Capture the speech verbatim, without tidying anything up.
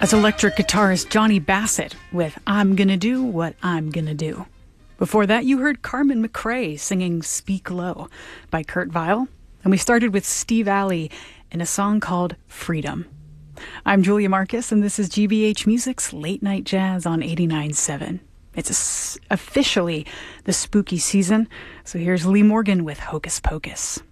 That's electric guitarist Johnny Bassett with I'm Gonna Do What I'm Gonna Do. Before that, you heard Carmen McRae singing Speak Low by Kurt Vile. And we started with Steve Alley in a song called Freedom. I'm Julia Marcus, and this is G B H Music's Late Night Jazz on eighty-nine point seven. It's officially the spooky season, so here's Lee Morgan with Hocus Pocus.